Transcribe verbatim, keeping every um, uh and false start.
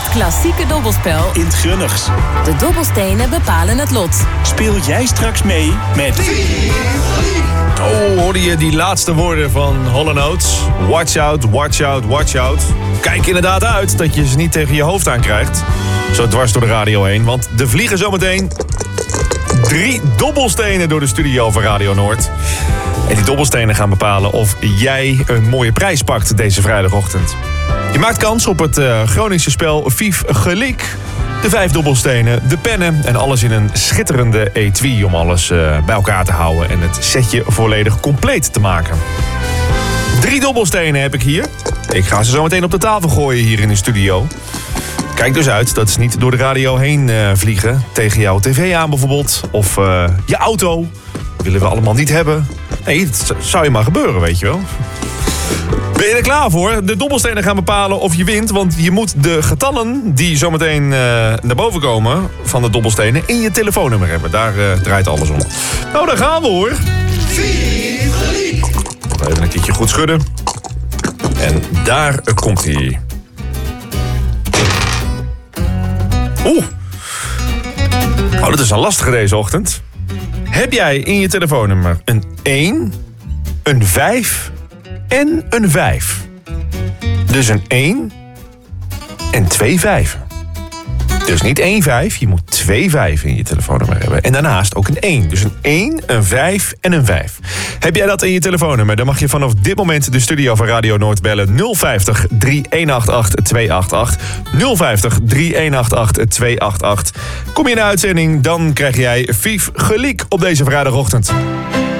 Het klassieke dobbelspel in het Grunnigs. De dobbelstenen bepalen het lot. Speel jij straks mee met... Oh, hoorde je die laatste woorden van Hall and Oates? Watch out, watch out, watch out. Kijk inderdaad uit dat je ze niet tegen je hoofd aankrijgt. Zo dwars door de radio heen, want er vliegen zometeen drie dobbelstenen door de studio van Radio Noord. En die dobbelstenen gaan bepalen of jij een mooie prijs pakt deze vrijdagochtend. Je maakt kans op het uh, Groningse spel Vief Geliek. De vijf dobbelstenen, de pennen en alles in een schitterende etui om alles uh, bij elkaar te houden en het setje volledig compleet te maken. Drie dobbelstenen heb ik hier. Ik ga ze zo meteen op de tafel gooien hier in de studio. Kijk dus uit dat ze niet door de radio heen uh, vliegen. Tegen jouw tv aan bijvoorbeeld. Of uh, je auto. Dat willen we allemaal niet hebben. Nee, dat zou je maar gebeuren, weet je wel. Ben je er klaar voor? De dobbelstenen gaan bepalen of je wint. Want je moet de getallen die zometeen uh, naar boven komen van de dobbelstenen in je telefoonnummer hebben. Daar uh, draait alles om. Nou, daar gaan we hoor. Even een keertje goed schudden. En daar uh, komt hij. Oeh. Oh, dat is een lastige deze ochtend. Heb jij in je telefoonnummer een één, een vijf en een vijf? Dus een één en twee vijven. Dus niet één vijf, je moet twee vijven in je telefoonnummer hebben. En daarnaast ook een één. Dus een één, een vijf en een vijf. Heb jij dat in je telefoonnummer? Dan mag je vanaf dit moment de studio van Radio Noord bellen. nul vijftig, drie een acht acht, twee acht acht. nul vijftig, drie een acht acht, twee acht acht. Kom je in de uitzending, dan krijg jij Vief Geliek op deze vrijdagochtend.